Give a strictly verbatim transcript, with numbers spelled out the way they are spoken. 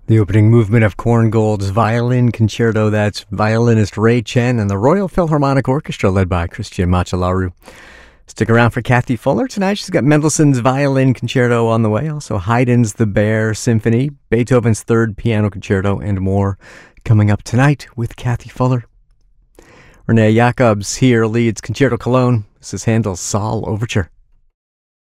The opening movement of Korngold's Violin Concerto, that's violinist Ray Chen and the Royal Philharmonic Orchestra led by Christian Machalaru. Stick around for Kathy Fuller tonight. She's got Mendelssohn's Violin Concerto on the way, also Haydn's The Bear Symphony, Beethoven's Third Piano Concerto, and more coming up tonight with Kathy Fuller. Renee Jacobs here leads Concerto Cologne. This is Handel's Saal Overture.